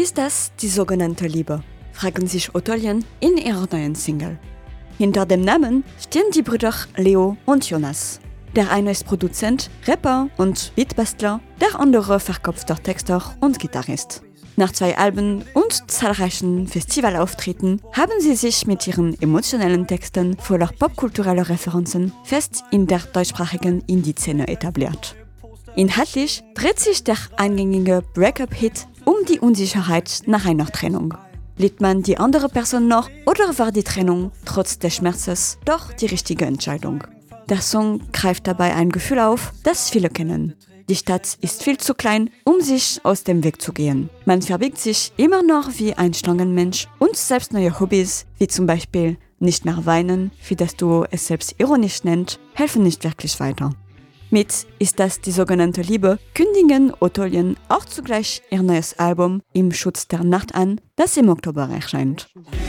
Ist das die sogenannte Liebe? Fragen sich Otolien in ihrer neuen Single. Hinter dem Namen stehen die Brüder Leo und Jonas. Der eine ist Produzent, Rapper und Beatbastler, der andere verkopfter Texter und Gitarrist. Nach 2 Alben und zahlreichen Festivalauftritten haben sie sich mit ihren emotionellen Texten voller popkultureller Referenzen fest in der deutschsprachigen Indie-Szene etabliert. Inhaltlich dreht sich der eingängige Breakup-Hit um die Unsicherheit nach einer Trennung. Liebt man die andere Person noch oder war die Trennung trotz des Schmerzes doch die richtige Entscheidung? Der Song greift dabei ein Gefühl auf, das viele kennen. Die Stadt ist viel zu klein, um sich aus dem Weg zu gehen. Man verbiegt sich immer noch wie ein Schlangenmensch und selbst neue Hobbys, wie zum Beispiel nicht mehr weinen, wie das Duo es selbst ironisch nennt, helfen nicht wirklich weiter. Mit Ist das die sogenannte Liebe kündigen Otolien auch zugleich ihr neues Album Im Schutz der Nacht an, das im Oktober erscheint.